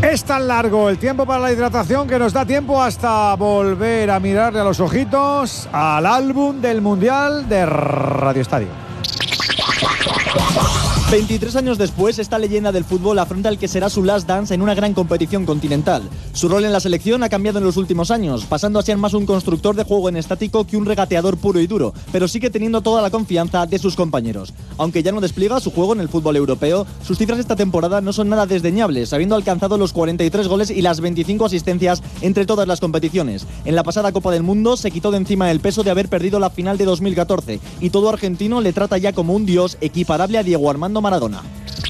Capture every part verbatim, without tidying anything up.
Es tan largo el tiempo para la hidratación que nos da tiempo hasta volver a mirarle a los ojitos al álbum del Mundial de Radio Estadio. veintitrés años después, esta leyenda del fútbol afronta el que será su last dance en una gran competición continental. Su rol en la selección ha cambiado en los últimos años, pasando a ser más un constructor de juego en estático que un regateador puro y duro, pero sigue teniendo toda la confianza de sus compañeros. Aunque ya no despliega su juego en el fútbol europeo, sus cifras esta temporada no son nada desdeñables, habiendo alcanzado los cuarenta y tres goles y las veinticinco asistencias entre todas las competiciones. En la pasada Copa del Mundo se quitó de encima el peso de haber perdido la final de dos mil catorce, y todo argentino le trata ya como un dios equiparable a Diego Armando Maradona.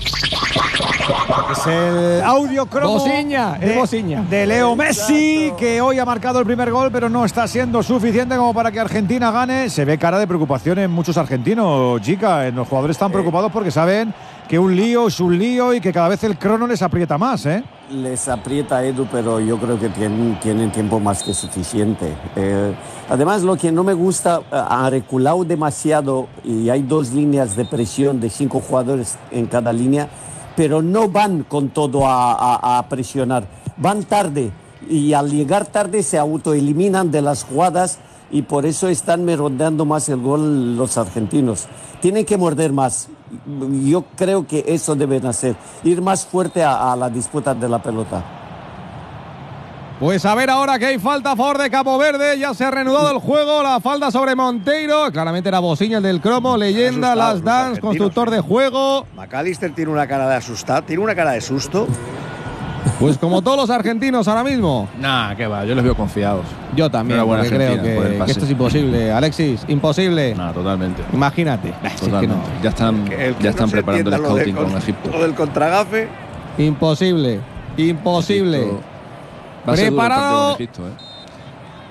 Es el audio cromo Bociña, de, es Bociña. de Leo Messi, que hoy ha marcado el primer gol, pero no está siendo suficiente como para que Argentina gane. Se ve cara de preocupación en muchos argentinos, chica. Los jugadores están preocupados porque saben que un lío es un lío y que cada vez el crono les aprieta más, ¿eh? Les aprieta, Edu, pero yo creo que tienen, tienen tiempo más que suficiente. Eh, además, lo que no me gusta, ha reculado demasiado y hay dos líneas de presión de cinco jugadores en cada línea, pero no van con todo a, a, a presionar. Van tarde y al llegar tarde se autoeliminan de las jugadas y por eso están merodeando más el gol los argentinos. Tienen que morder más. Yo creo que eso deben hacer, ir más fuerte a, a la disputa de la pelota. Pues a ver ahora que hay falta a favor de Cabo Verde. Ya se ha reanudado el juego, la falta sobre Monteiro. Claramente era Bociña el del cromo, leyenda, Last Dance, constructor de juego. McAllister tiene una cara de asustado, tiene una cara de susto. Pues como todos los argentinos ahora mismo. Nah, que va, yo les veo confiados. Yo también, buena porque creo que, que esto es imposible. Alexis, imposible. No, totalmente. Imagínate. Totalmente. Si es que no. Ya están, el que ya están no preparando el scouting con, con Egipto. Lo del contragafe. Imposible. Imposible. Egipto. Va a ser duro el partido en Egipto, ¿eh?